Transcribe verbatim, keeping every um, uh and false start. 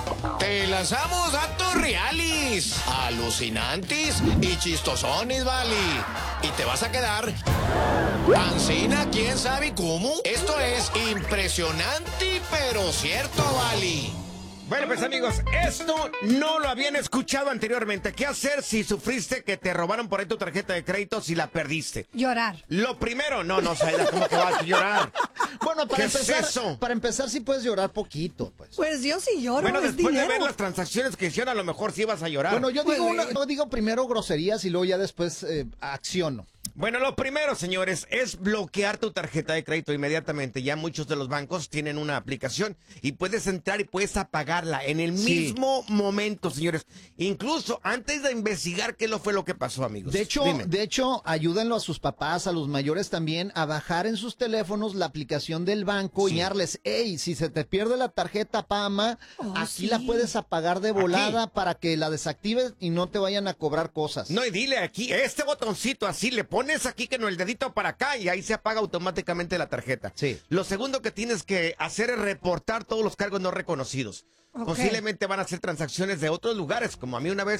Te lanzamos datos reales, alucinantes y chistosones, vale. Y te vas a quedar pancina, quién sabe cómo. Esto es impresionante, pero cierto, vale. Bueno, pues amigos, esto no lo habían escuchado anteriormente. ¿Qué hacer si sufriste que te robaron por ahí tu tarjeta de crédito si la perdiste? Llorar. Lo primero, no, no, Saida, ¿cómo que vas a llorar? Bueno, para ¿Qué empezar, es eso? para empezar sí puedes llorar poquito, pues. Pues yo sí lloro, Bueno, es después dinero. de ver las transacciones que hicieron, a lo mejor sí vas a llorar. Bueno, yo Pues, digo, una- eh. yo digo primero groserías y luego ya después eh, acciono. Bueno, lo primero, señores, es bloquear tu tarjeta de crédito inmediatamente. Ya muchos de los bancos tienen una aplicación y puedes entrar y puedes apagarla en el Sí. mismo momento, señores. Incluso antes de investigar qué lo fue lo que pasó, amigos. De hecho, Dime. de hecho, ayúdenlo a sus papás, a los mayores también, a bajar en sus teléfonos la aplicación del banco Sí. y darles, hey, si se te pierde la tarjeta Pama, Oh, aquí sí. la puedes apagar de volada para que la desactives y no te vayan a cobrar cosas. No, y dile aquí, este botoncito así, le pones aquí que no el dedito para acá y ahí se apaga automáticamente la tarjeta. Sí. Lo segundo que tienes que hacer es reportar todos los cargos no reconocidos. Ok. Posiblemente van a ser transacciones de otros lugares, como a mí una vez